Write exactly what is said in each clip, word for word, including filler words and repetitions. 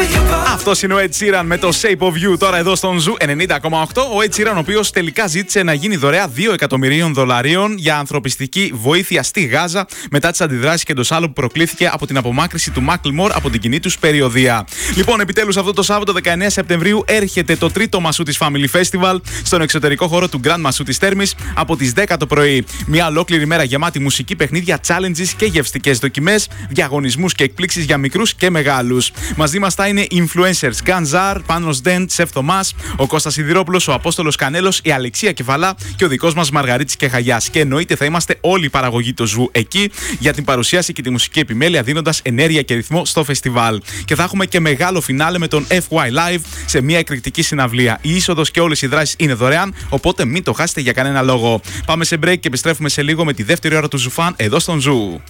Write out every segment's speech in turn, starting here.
Αυτός είναι ο Ed Sheeran με το Shape of You τώρα εδώ στον Ζου ενενήντα κόμμα οκτώ. Ο Ed Sheeran, ο οποίος τελικά ζήτησε να γίνει δωρεά δύο εκατομμυρίων δολαρίων για ανθρωπιστική βοήθεια στη Γάζα μετά τις αντιδράσεις και το σάλο που προκλήθηκε από την απομάκρυση του Macklemore από την κοινή τους περιοδία. Λοιπόν, επιτέλους αυτό το Σάββατο δεκαεννέα Σεπτεμβρίου έρχεται το τρίτο Μασούτης Family Festival στον εξωτερικό χώρο του Grand Μασούτης Θέρμης από τις δέκα το πρωί. Μια ολόκληρη μέρα γεμάτη μουσική, παιχνίδια, challenges και γευστικές δοκιμές, διαγωνισμούς και εκπλήξεις για μικρούς και μεγάλους. Μαζί μας θα είναι influencers Γκανζάρ, Πάνος Ντέντ, Σεφ Θωμάς, ο Κώστας Σιδηρόπουλος, ο Απόστολος Κανέλος, η Αλεξία Κεφαλά και ο δικός μας Μαργαρίτης Κεχαγιάς. Και εννοείται θα είμαστε όλοι οι παραγωγοί του Ζου εκεί για την παρουσίαση και τη μουσική επιμέλεια, δίνοντας ενέργεια και ρυθμό στο φεστιβάλ. Και θα έχουμε και μεγάλο φινάλε με τον εφ γουάι Live σε μια εκρηκτική συναυλία. Η είσοδος και όλες οι δράσεις είναι δωρεάν, οπότε μην το χάσετε για κανένα λόγο. Πάμε σε break και επιστρέφουμε σε λίγο με τη δεύτερη ώρα του Ζουφάν εδώ στον Ζου.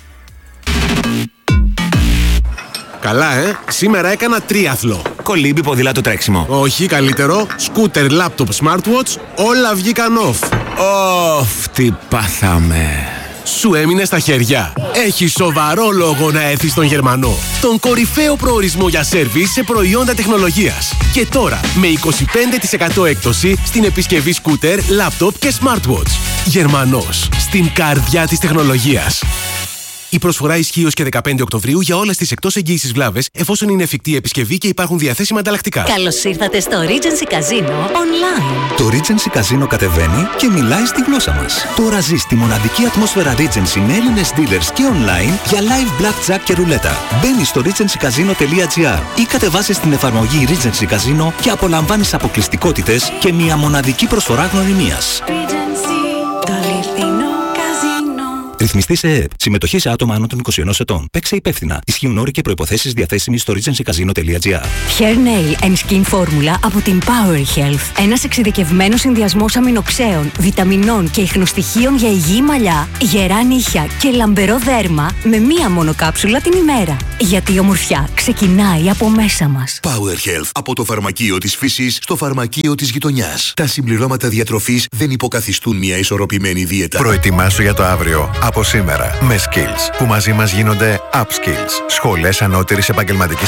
Καλά, ε! Σήμερα έκανα τρίαθλο. Κολύμπι, ποδήλατο, τρέξιμο. Όχι, καλύτερο. Σκούτερ, λάπτοπ, smartwatch, όλα βγήκαν off. Ωφ, τι πάθαμε. Σου έμεινε στα χέρια. Έχει σοβαρό λόγο να έρθεις στον Γερμανό. Τον κορυφαίο προορισμό για σέρβις σε προϊόντα τεχνολογίας. Και τώρα με είκοσι πέντε τοις εκατό έκπτωση στην επισκευή σκούτερ, λάπτοπ και smartwatch. Γερμανός, στην καρδιά της τεχνολογίας. Η προσφορά ισχύει ως και δεκαπέντε Οκτωβρίου για όλες τις εκτός εγγύησης βλάβες, εφόσον είναι εφικτή η επισκευή και υπάρχουν διαθέσιμα ανταλλακτικά. Καλώς ήρθατε στο Regency Casino Online. Το Regency Casino κατεβαίνει και μιλάει στη γλώσσα μας. Τώρα ζεις τη μοναδική ατμόσφαιρα Regency με Έλληνες dealers και online για live blackjack και ρουλέτα. Μπαίνεις στο regency casino τελεία gr ή κατεβάζεις την εφαρμογή Regency Casino και απολαμβάνεις αποκλειστικότητες και μια μοναδική προσφορά γνωριμίας. Ρυθμιστή σε ΕΕΠ. Συμμετοχή σε άτομα άνω των είκοσι ενός ετών. Παίξε υπεύθυνα. Ισχύουν όροι και προϋποθέσεις διαθέσιμοι στο regency casino τελεία gr. Hair Nail and Skin Formula από την Power Health. Ένας εξειδικευμένος συνδυασμός αμινοξέων, βιταμινών και ιχνοστοιχείων για υγιή μαλλιά, γερά νύχια και λαμπερό δέρμα με μία μόνο κάψουλα την ημέρα. Γιατί η ομορφιά ξεκινάει από μέσα μας. Power Health. Από το φαρμακείο της φύσης στο φαρμακείο της γειτονιάς. Τα συμπληρώματα διατροφής δεν υποκαθιστούν μια ισορροπημένη δίαιτα. Προετοιμάσου για το αύριο. Από σήμερα με Skills, που μαζί μας γίνονται Upskills, σχολές ανώτερης επαγγελματικής